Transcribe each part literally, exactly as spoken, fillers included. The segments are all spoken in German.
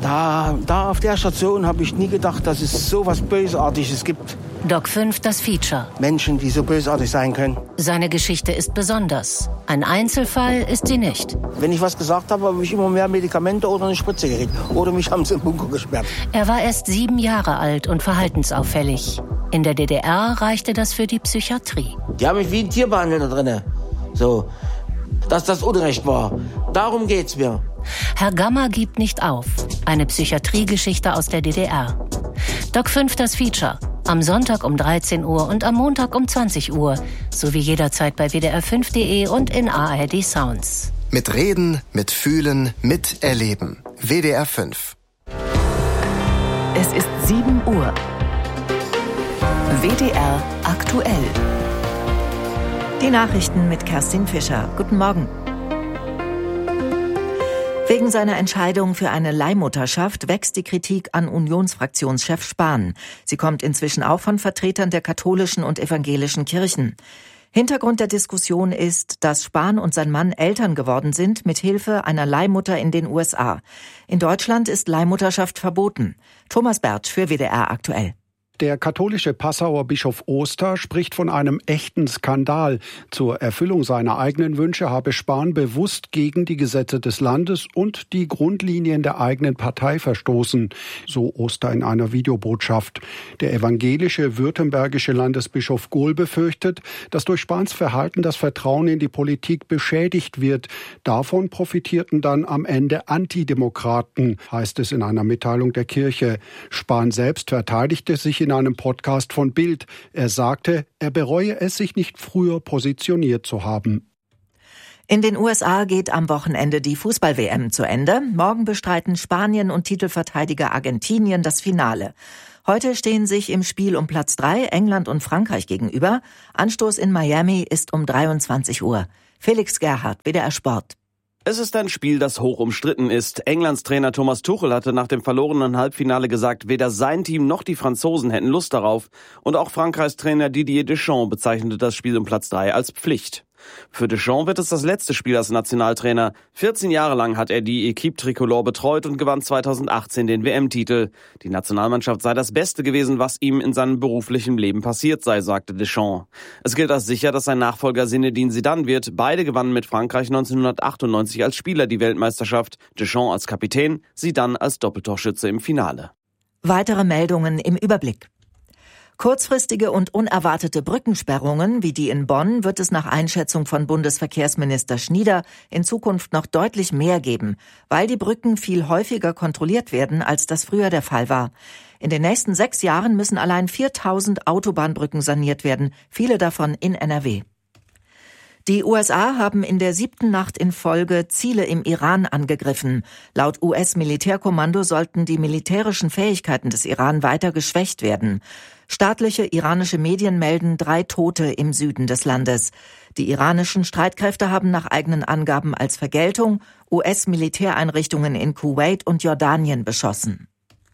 Da, da auf der Station habe ich nie gedacht, dass es so was Bösartiges gibt. Doc fünf, das Feature. Menschen, die so bösartig sein können. Seine Geschichte ist besonders. Ein Einzelfall ist sie nicht. Wenn ich was gesagt habe, habe ich immer mehr Medikamente oder eine Spritze gekriegt. Oder mich haben sie im Bunker gesperrt. Er war erst sieben Jahre alt und verhaltensauffällig. In der D D R reichte das für die Psychiatrie. Die haben mich wie ein Tier behandelt da drinnen. So, dass das Unrecht war. Darum geht's mir. Herr Gamma gibt nicht auf. Eine Psychiatriegeschichte aus der D D R. Doc fünf, das Feature. Am Sonntag um dreizehn Uhr und am Montag um zwanzig Uhr. Sowie jederzeit bei w d r fünf punkt d e und in A R D Sounds. Mit Reden, mit Fühlen, mit Erleben. W D R fünf. Es ist sieben Uhr. W D R aktuell. Die Nachrichten mit Kerstin Fischer. Guten Morgen. Wegen seiner Entscheidung für eine Leihmutterschaft wächst die Kritik an Unionsfraktionschef Spahn. Sie kommt inzwischen auch von Vertretern der katholischen und evangelischen Kirchen. Hintergrund der Diskussion ist, dass Spahn und sein Mann Eltern geworden sind mit Hilfe einer Leihmutter in den U S A. In Deutschland ist Leihmutterschaft verboten. Thomas Bertsch für W D R aktuell. Der katholische Passauer Bischof Oster spricht von einem echten Skandal. Zur Erfüllung seiner eigenen Wünsche habe Spahn bewusst gegen die Gesetze des Landes und die Grundlinien der eigenen Partei verstoßen, so Oster in einer Videobotschaft. Der evangelische württembergische Landesbischof Gohl befürchtet, dass durch Spahns Verhalten das Vertrauen in die Politik beschädigt wird. Davon profitierten dann am Ende Antidemokraten, heißt es in einer Mitteilung der Kirche. Spahn selbst verteidigte sich in in einem Podcast von Bild. Er sagte, er bereue es, sich nicht früher positioniert zu haben. In den U S A geht am Wochenende die Fußball-W M zu Ende. Morgen bestreiten Spanien und Titelverteidiger Argentinien das Finale. Heute stehen sich im Spiel um Platz drei England und Frankreich gegenüber. Anstoß in Miami ist um dreiundzwanzig Uhr. Felix Gerhardt, W D R Sport. Es ist ein Spiel, das hoch umstritten ist. Englands Trainer Thomas Tuchel hatte nach dem verlorenen Halbfinale gesagt, weder sein Team noch die Franzosen hätten Lust darauf. Und auch Frankreichs Trainer Didier Deschamps bezeichnete das Spiel um Platz drei als Pflicht. Für Deschamps wird es das letzte Spiel als Nationaltrainer. vierzehn Jahre lang hat er die Equipe Tricolore betreut und gewann zweitausendachtzehn den W M-Titel. Die Nationalmannschaft sei das Beste gewesen, was ihm in seinem beruflichen Leben passiert sei, sagte Deschamps. Es gilt als sicher, dass sein Nachfolger Zinedine Zidane wird. Beide gewannen mit Frankreich neunzehnhundertachtundneunzig als Spieler die Weltmeisterschaft. Deschamps als Kapitän, Zidane als Doppeltorschütze im Finale. Weitere Meldungen im Überblick. Kurzfristige und unerwartete Brückensperrungen wie die in Bonn wird es nach Einschätzung von Bundesverkehrsminister Schnieder in Zukunft noch deutlich mehr geben, weil die Brücken viel häufiger kontrolliert werden, als das früher der Fall war. In den nächsten sechs Jahren müssen allein viertausend Autobahnbrücken saniert werden, viele davon in N R W. Die U S A haben in der siebten Nacht in Folge Ziele im Iran angegriffen. Laut U S-Militärkommando sollten die militärischen Fähigkeiten des Iran weiter geschwächt werden. Staatliche iranische Medien melden drei Tote im Süden des Landes. Die iranischen Streitkräfte haben nach eigenen Angaben als Vergeltung U S-Militäreinrichtungen in Kuwait und Jordanien beschossen.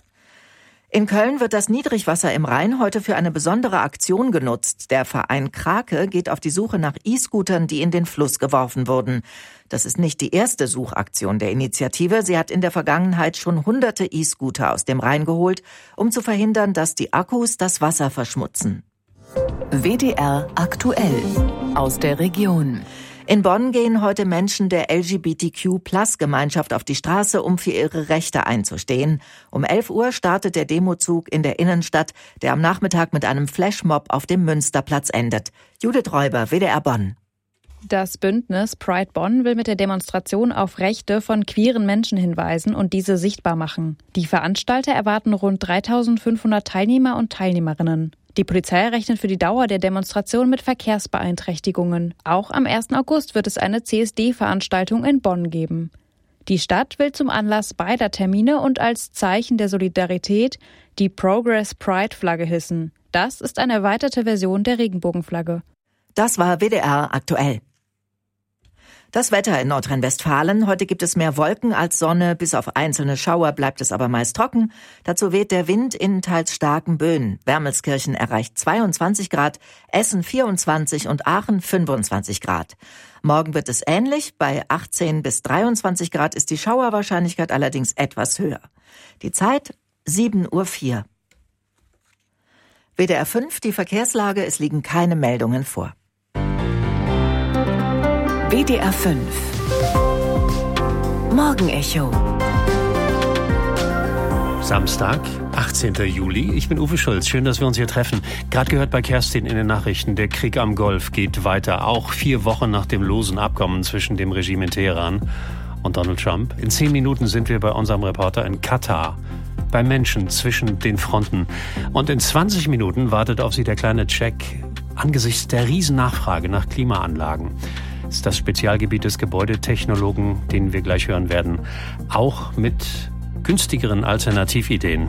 In Köln wird das Niedrigwasser im Rhein heute für eine besondere Aktion genutzt. Der Verein Krake geht auf die Suche nach E-Scootern, die in den Fluss geworfen wurden. Das ist nicht die erste Suchaktion der Initiative. Sie hat in der Vergangenheit schon hunderte E-Scooter aus dem Rhein geholt, um zu verhindern, dass die Akkus das Wasser verschmutzen. W D R aktuell aus der Region. In Bonn gehen heute Menschen der L G B T Q Plus Gemeinschaft auf die Straße, um für ihre Rechte einzustehen. Um elf Uhr startet der Demozug in der Innenstadt, der am Nachmittag mit einem Flashmob auf dem Münsterplatz endet. Judith Räuber, W D R Bonn. Das Bündnis Pride Bonn will mit der Demonstration auf Rechte von queeren Menschen hinweisen und diese sichtbar machen. Die Veranstalter erwarten rund dreitausendfünfhundert Teilnehmer und Teilnehmerinnen. Die Polizei rechnet für die Dauer der Demonstration mit Verkehrsbeeinträchtigungen. Auch am ersten August wird es eine C S D-Veranstaltung in Bonn geben. Die Stadt will zum Anlass beider Termine und als Zeichen der Solidarität die Progress Pride-Flagge hissen. Das ist eine erweiterte Version der Regenbogenflagge. Das war W D R aktuell. Das Wetter in Nordrhein-Westfalen. Heute gibt es mehr Wolken als Sonne. Bis auf einzelne Schauer bleibt es aber meist trocken. Dazu weht der Wind in teils starken Böen. Wermelskirchen erreicht zweiundzwanzig Grad, Essen vierundzwanzig und Aachen fünfundzwanzig Grad. Morgen wird es ähnlich. Bei achtzehn bis dreiundzwanzig Grad ist die Schauerwahrscheinlichkeit allerdings etwas höher. Die Zeit sieben Uhr vier. W D R fünf, die Verkehrslage, es liegen keine Meldungen vor. W D R fünf Morgenecho. Samstag, achtzehnten Juli. Ich bin Uwe Schulz. Schön, dass wir uns hier treffen. Gerade gehört bei Kerstin in den Nachrichten, der Krieg am Golf geht weiter. Auch vier Wochen nach dem losen Abkommen zwischen dem Regime in Teheran und Donald Trump. In zehn Minuten sind wir bei unserem Reporter in Katar. Bei Menschen zwischen den Fronten. Und in zwanzig Minuten wartet auf Sie der kleine Check angesichts der Riesennachfrage nach Klimaanlagen. Das ist das Spezialgebiet des Gebäudetechnologen, den wir gleich hören werden. Auch mit günstigeren Alternativideen.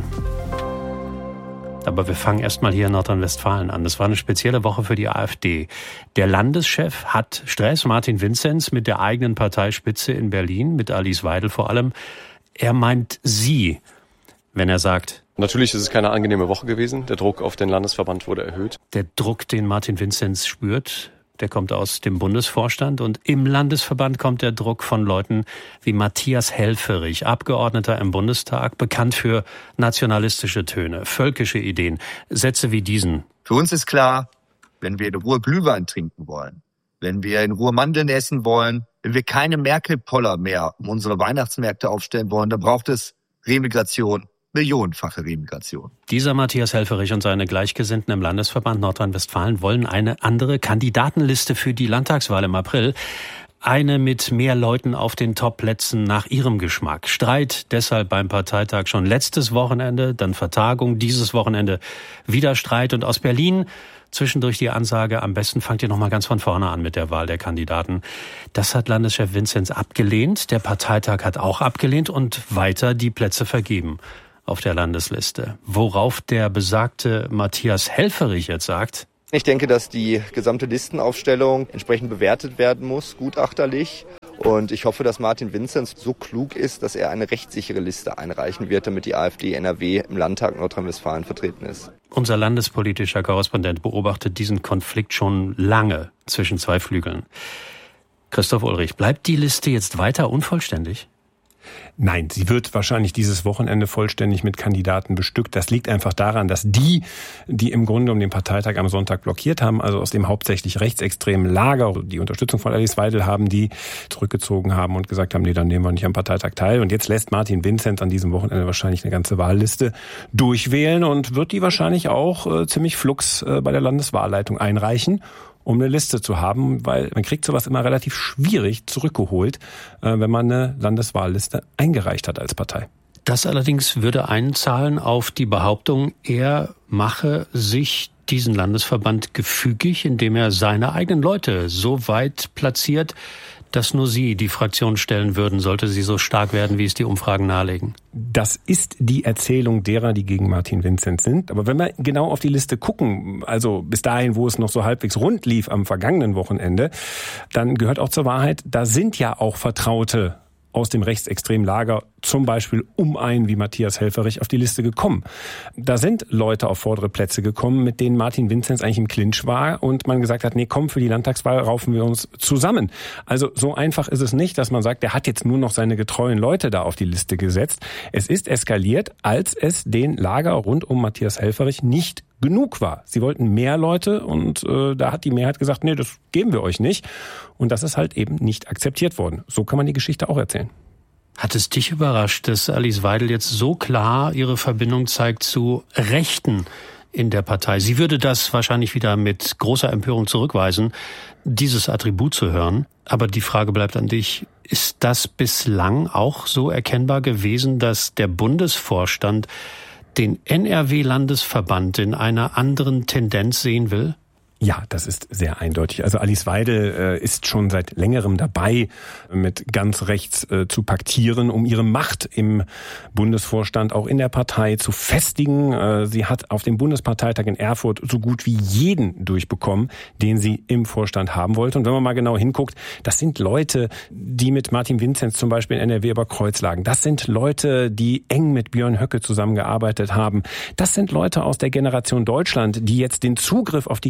Aber wir fangen erstmal hier in Nordrhein-Westfalen an. Das war eine spezielle Woche für die AfD. Der Landeschef hat Stress, Martin Vinzenz, mit der eigenen Parteispitze in Berlin, mit Alice Weidel vor allem. Er meint sie, wenn er sagt: Natürlich ist es keine angenehme Woche gewesen. Der Druck auf den Landesverband wurde erhöht. Der Druck, den Martin Vinzenz spürt, der kommt aus dem Bundesvorstand. Und im Landesverband kommt der Druck von Leuten wie Matthias Helfferich, Abgeordneter im Bundestag, bekannt für nationalistische Töne, völkische Ideen, Sätze wie diesen. Für uns ist klar, wenn wir in Ruhe Glühwein trinken wollen, wenn wir in Ruhe Mandeln essen wollen, wenn wir keine Merkel-Poller mehr um unsere Weihnachtsmärkte aufstellen wollen, dann braucht es Remigration. Millionenfache Remigration. Dieser Matthias Helfferich und seine Gleichgesinnten im Landesverband Nordrhein-Westfalen wollen eine andere Kandidatenliste für die Landtagswahl im April. Eine mit mehr Leuten auf den Top-Plätzen nach ihrem Geschmack. Streit deshalb beim Parteitag schon letztes Wochenende, dann Vertagung, dieses Wochenende wieder Streit. Und aus Berlin zwischendurch die Ansage, am besten fangt ihr nochmal ganz von vorne an mit der Wahl der Kandidaten. Das hat Landeschef Vinzenz abgelehnt, der Parteitag hat auch abgelehnt und weiter die Plätze vergeben auf der Landesliste. Worauf der besagte Matthias Helfferich jetzt sagt: Ich denke, dass die gesamte Listenaufstellung entsprechend bewertet werden muss, gutachterlich. Und ich hoffe, dass Martin Vinzenz so klug ist, dass er eine rechtssichere Liste einreichen wird, damit die AfD N R W im Landtag Nordrhein-Westfalen vertreten ist. Unser landespolitischer Korrespondent beobachtet diesen Konflikt schon lange zwischen zwei Flügeln. Christoph Ulrich, bleibt die Liste jetzt weiter unvollständig? Nein, sie wird wahrscheinlich dieses Wochenende vollständig mit Kandidaten bestückt. Das liegt einfach daran, dass die, die im Grunde um den Parteitag am Sonntag blockiert haben, also aus dem hauptsächlich rechtsextremen Lager, die Unterstützung von Alice Weidel haben, die zurückgezogen haben und gesagt haben, nee, dann nehmen wir nicht am Parteitag teil. Und jetzt lässt Martin Vinzenz an diesem Wochenende wahrscheinlich eine ganze Wahlliste durchwählen und wird die wahrscheinlich auch äh, ziemlich flugs äh, bei der Landeswahlleitung einreichen, um eine Liste zu haben, weil man kriegt sowas immer relativ schwierig zurückgeholt, wenn man eine Landeswahlliste eingereicht hat als Partei. Das allerdings würde einzahlen auf die Behauptung, er mache sich diesen Landesverband gefügig, indem er seine eigenen Leute so weit platziert, dass nur Sie die Fraktion stellen würden, sollte sie so stark werden, wie es die Umfragen nahelegen. Das ist die Erzählung derer, die gegen Martin Vinzenz sind. Aber wenn wir genau auf die Liste gucken, also bis dahin, wo es noch so halbwegs rund lief am vergangenen Wochenende, dann gehört auch zur Wahrheit, da sind ja auch Vertraute aus dem rechtsextremen Lager zum Beispiel um einen wie Matthias Helfferich auf die Liste gekommen. Da sind Leute auf vordere Plätze gekommen, mit denen Martin Vinzenz eigentlich im Clinch war und man gesagt hat, nee, komm, für die Landtagswahl raufen wir uns zusammen. Also so einfach ist es nicht, dass man sagt, der hat jetzt nur noch seine getreuen Leute da auf die Liste gesetzt. Es ist eskaliert, als es den Lager rund um Matthias Helfferich nicht genug war. Sie wollten mehr Leute und äh, da hat die Mehrheit gesagt, nee, das geben wir euch nicht. Und das ist halt eben nicht akzeptiert worden. So kann man die Geschichte auch erzählen. Hat es dich überrascht, dass Alice Weidel jetzt so klar ihre Verbindung zeigt zu Rechten in der Partei? Sie würde das wahrscheinlich wieder mit großer Empörung zurückweisen, dieses Attribut zu hören. Aber die Frage bleibt an dich. Ist das bislang auch so erkennbar gewesen, dass der Bundesvorstand den N R W-Landesverband in einer anderen Tendenz sehen will? Ja, das ist sehr eindeutig. Also Alice Weidel äh, ist schon seit längerem dabei, mit ganz rechts äh, zu paktieren, um ihre Macht im Bundesvorstand auch in der Partei zu festigen. Äh, sie hat auf dem Bundesparteitag in Erfurt so gut wie jeden durchbekommen, den sie im Vorstand haben wollte. Und wenn man mal genau hinguckt, das sind Leute, die mit Martin Vinzenz zum Beispiel in N R W über Kreuz lagen. Das sind Leute, die eng mit Björn Höcke zusammengearbeitet haben. Das sind Leute aus der Generation Deutschland, die jetzt den Zugriff auf die Kasse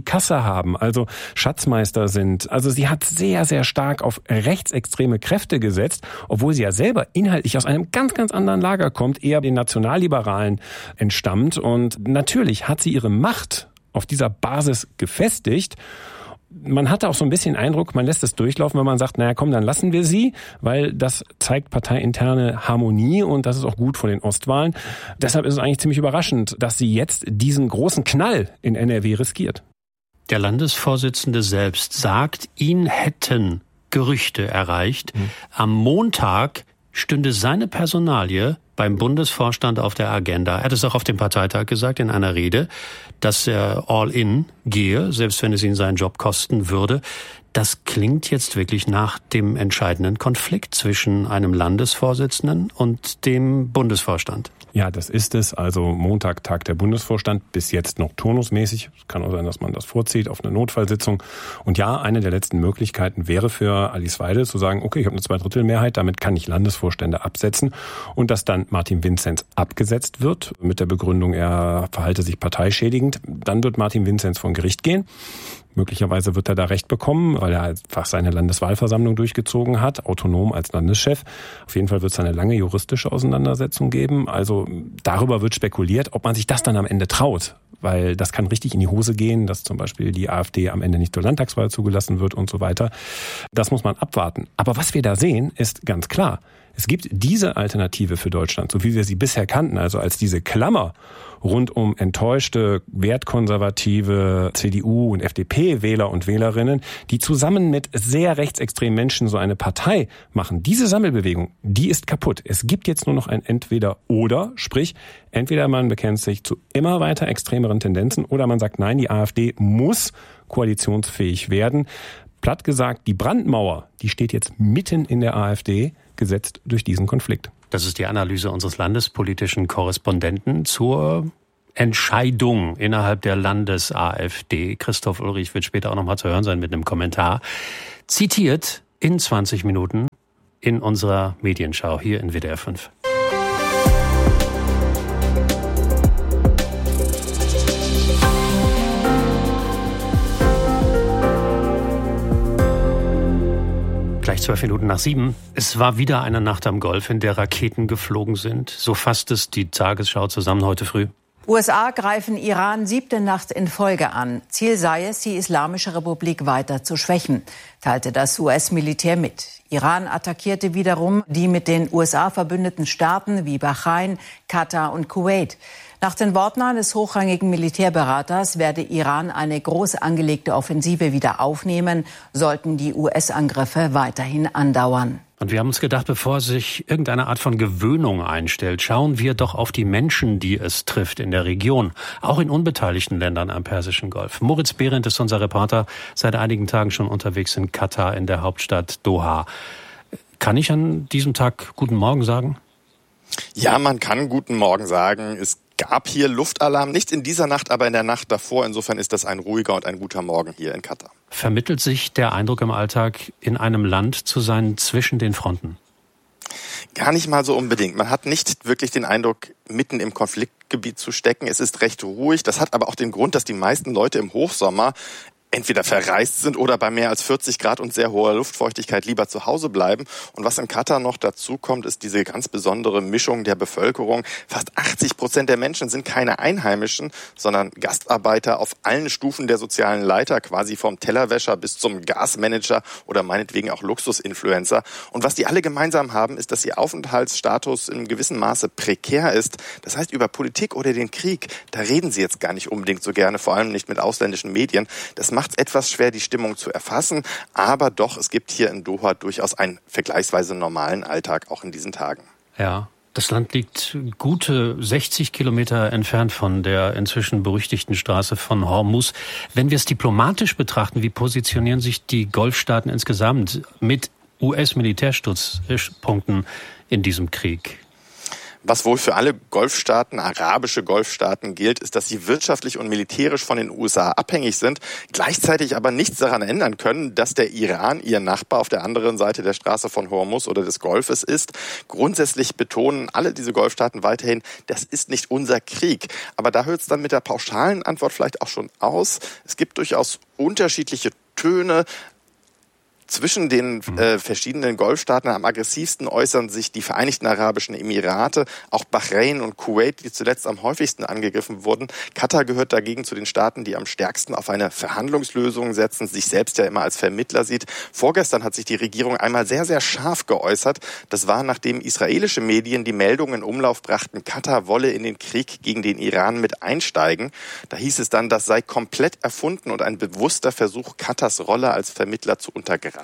Rechte haben, also Schatzmeister sind. Also sie hat sehr, sehr stark auf rechtsextreme Kräfte gesetzt, obwohl sie ja selber inhaltlich aus einem ganz, ganz anderen Lager kommt, eher den Nationalliberalen entstammt. Und natürlich hat sie ihre Macht auf dieser Basis gefestigt. Man hatte auch so ein bisschen den Eindruck, man lässt es durchlaufen, wenn man sagt, naja komm, dann lassen wir sie, weil das zeigt parteiinterne Harmonie und das ist auch gut vor den Ostwahlen. Deshalb ist es eigentlich ziemlich überraschend, dass sie jetzt diesen großen Knall in N R W riskiert. Der Landesvorsitzende selbst sagt, ihn hätten Gerüchte erreicht. Mhm. Am Montag stünde seine Personalie beim Bundesvorstand auf der Agenda. Er hat es auch auf dem Parteitag gesagt in einer Rede, dass er all in gehe, selbst wenn es ihn seinen Job kosten würde. Das klingt jetzt wirklich nach dem entscheidenden Konflikt zwischen einem Landesvorsitzenden und dem Bundesvorstand. Ja, das ist es. Also Montag tagt der Bundesvorstand, bis jetzt noch turnusmäßig. Es kann auch sein, dass man das vorzieht auf eine Notfallsitzung. Und ja, eine der letzten Möglichkeiten wäre für Alice Weidel zu sagen, okay, ich habe eine Zweidrittelmehrheit, damit kann ich Landesvorstände absetzen. Und dass dann Martin Vinzenz abgesetzt wird mit der Begründung, er verhalte sich parteischädigend. Dann wird Martin Vinzenz vor Gericht gehen. Möglicherweise wird er da Recht bekommen, weil er einfach seine Landeswahlversammlung durchgezogen hat, autonom als Landeschef. Auf jeden Fall wird es eine lange juristische Auseinandersetzung geben. Also darüber wird spekuliert, ob man sich das dann am Ende traut. Weil das kann richtig in die Hose gehen, dass zum Beispiel die AfD am Ende nicht zur Landtagswahl zugelassen wird und so weiter. Das muss man abwarten. Aber was wir da sehen, ist ganz klar. Es gibt diese Alternative für Deutschland, so wie wir sie bisher kannten, also als diese Klammer rund um enttäuschte, wertkonservative C D U- und F D P-Wähler und Wählerinnen, die zusammen mit sehr rechtsextremen Menschen so eine Partei machen. Diese Sammelbewegung, die ist kaputt. Es gibt jetzt nur noch ein Entweder-Oder, sprich, entweder man bekennt sich zu immer weiter extremeren Tendenzen oder man sagt, nein, die AfD muss koalitionsfähig werden. Platt gesagt, die Brandmauer, die steht jetzt mitten in der AfD, gesetzt durch diesen Konflikt. Das ist die Analyse unseres landespolitischen Korrespondenten zur Entscheidung innerhalb der Landes-AfD. Christoph Ulrich wird später auch noch mal zu hören sein mit einem Kommentar. Zitiert in zwanzig Minuten in unserer Medienschau hier in W D R fünf. Gleich zwölf Minuten nach sieben. Es war wieder eine Nacht am Golf, in der Raketen geflogen sind. So fasst es die Tagesschau zusammen heute früh. U S A greifen Iran siebte Nacht in Folge an. Ziel sei es, die Islamische Republik weiter zu schwächen, teilte das U S-Militär mit. Iran attackierte wiederum die mit den U S A verbündeten Staaten wie Bahrain, Katar und Kuwait. Nach den Worten eines hochrangigen Militärberaters werde Iran eine groß angelegte Offensive wieder aufnehmen, sollten die U S-Angriffe weiterhin andauern. Und wir haben uns gedacht, bevor sich irgendeine Art von Gewöhnung einstellt, schauen wir doch auf die Menschen, die es trifft in der Region, auch in unbeteiligten Ländern am Persischen Golf. Moritz Behrendt ist unser Reporter, seit einigen Tagen schon unterwegs in Katar, in der Hauptstadt Doha. Kann ich an diesem Tag Guten Morgen sagen? Ja, man kann Guten Morgen sagen. Es gab hier Luftalarm, nicht in dieser Nacht, aber in der Nacht davor. Insofern ist das ein ruhiger und ein guter Morgen hier in Katar. Vermittelt sich der Eindruck im Alltag, in einem Land zu sein zwischen den Fronten? Gar nicht mal so unbedingt. Man hat nicht wirklich den Eindruck, mitten im Konfliktgebiet zu stecken. Es ist recht ruhig. Das hat aber auch den Grund, dass die meisten Leute im Hochsommer entweder verreist sind oder bei mehr als vierzig Grad und sehr hoher Luftfeuchtigkeit lieber zu Hause bleiben. Und was in Katar noch dazu kommt, ist diese ganz besondere Mischung der Bevölkerung. Fast achtzig Prozent der Menschen sind keine Einheimischen, sondern Gastarbeiter auf allen Stufen der sozialen Leiter, quasi vom Tellerwäscher bis zum Gasmanager oder meinetwegen auch Luxusinfluencer. Und was die alle gemeinsam haben, ist, dass ihr Aufenthaltsstatus in gewissem Maße prekär ist. Das heißt, über Politik oder den Krieg, da reden sie jetzt gar nicht unbedingt so gerne, vor allem nicht mit ausländischen Medien. Das macht es etwas schwer, die Stimmung zu erfassen, aber doch, es gibt hier in Doha durchaus einen vergleichsweise normalen Alltag, auch in diesen Tagen. Ja, das Land liegt gute sechzig Kilometer entfernt von der inzwischen berüchtigten Straße von Hormuz. Wenn wir es diplomatisch betrachten, wie positionieren sich die Golfstaaten insgesamt mit U S-Militärstützpunkten in diesem Krieg? Was wohl für alle Golfstaaten, arabische Golfstaaten gilt, ist, dass sie wirtschaftlich und militärisch von den U S A abhängig sind, gleichzeitig aber nichts daran ändern können, dass der Iran ihr Nachbar auf der anderen Seite der Straße von Hormuz oder des Golfes ist. Grundsätzlich betonen alle diese Golfstaaten weiterhin, das ist nicht unser Krieg. Aber da hört es dann mit der pauschalen Antwort vielleicht auch schon aus. Es gibt durchaus unterschiedliche Töne. Zwischen den äh, verschiedenen Golfstaaten am aggressivsten äußern sich die Vereinigten Arabischen Emirate, auch Bahrain und Kuwait, die zuletzt am häufigsten angegriffen wurden. Katar gehört dagegen zu den Staaten, die am stärksten auf eine Verhandlungslösung setzen, sich selbst ja immer als Vermittler sieht. Vorgestern hat sich die Regierung einmal sehr, sehr scharf geäußert. Das war, nachdem israelische Medien die Meldung in Umlauf brachten, Katar wolle in den Krieg gegen den Iran mit einsteigen. Da hieß es dann, das sei komplett erfunden und ein bewusster Versuch, Katars Rolle als Vermittler zu untergraben.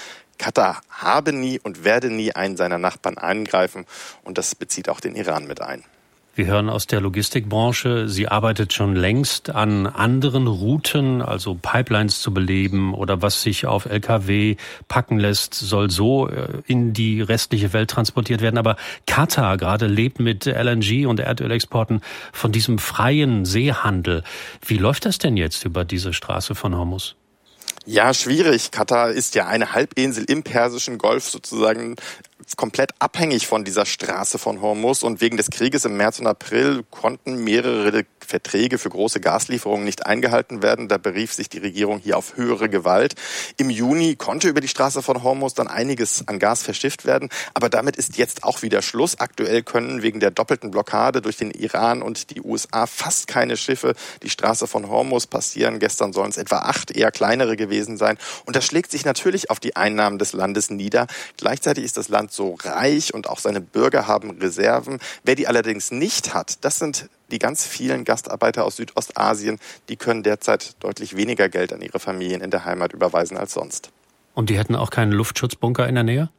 Katar habe nie und werde nie einen seiner Nachbarn eingreifen und das bezieht auch den Iran mit ein. Wir hören aus der Logistikbranche, sie arbeitet schon längst an anderen Routen, also Pipelines zu beleben oder was sich auf L K W packen lässt, soll so in die restliche Welt transportiert werden. Aber Katar gerade lebt mit L N G und Erdölexporten von diesem freien Seehandel. Wie läuft das denn jetzt über diese Straße von Hormuz? Ja, schwierig. Katar ist ja eine Halbinsel im Persischen Golf sozusagen komplett abhängig von dieser Straße von Hormuz und wegen des Krieges im März und April konnten mehrere Verträge für große Gaslieferungen nicht eingehalten werden. Da berief sich die Regierung hier auf höhere Gewalt. Im Juni konnte über die Straße von Hormuz dann einiges an Gas verschifft werden, aber damit ist jetzt auch wieder Schluss. Aktuell können wegen der doppelten Blockade durch den Iran und die U S A fast keine Schiffe die Straße von Hormuz passieren. Gestern sollen es etwa acht eher kleinere gewesen sein und das schlägt sich natürlich auf die Einnahmen des Landes nieder. Gleichzeitig ist das Land so reich und auch seine Bürger haben Reserven. Wer die allerdings nicht hat, das sind die ganz vielen Gastarbeiter aus Südostasien, die können derzeit deutlich weniger Geld an ihre Familien in der Heimat überweisen als sonst. Und die hätten auch keinen Luftschutzbunker in der Nähe?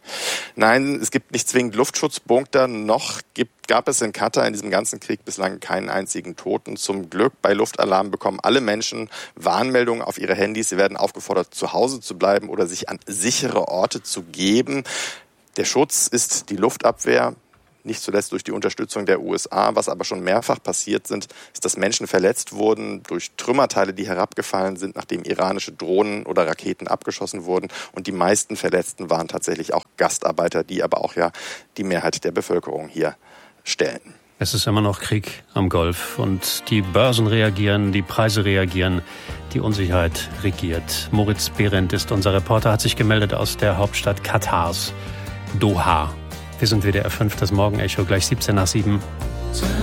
Nein, es gibt nicht zwingend Luftschutzbunker, noch gibt, gab es in Katar in diesem ganzen Krieg bislang keinen einzigen Toten. Zum Glück bei Luftalarm bekommen alle Menschen Warnmeldungen auf ihre Handys. Sie werden aufgefordert, zu Hause zu bleiben oder sich an sichere Orte zu geben. Der Schutz ist die Luftabwehr, nicht zuletzt durch die Unterstützung der U S A. Was aber schon mehrfach passiert sind, ist, dass Menschen verletzt wurden durch Trümmerteile, die herabgefallen sind, nachdem iranische Drohnen oder Raketen abgeschossen wurden. Und die meisten Verletzten waren tatsächlich auch Gastarbeiter, die aber auch ja die Mehrheit der Bevölkerung hier stellen. Es ist immer noch Krieg am Golf und die Börsen reagieren, die Preise reagieren, die Unsicherheit regiert. Moritz Behrendt ist unser Reporter, hat sich gemeldet aus der Hauptstadt Katars, Doha. Wir sind W D R fünf, das Morgenecho, gleich siebzehn nach sieben.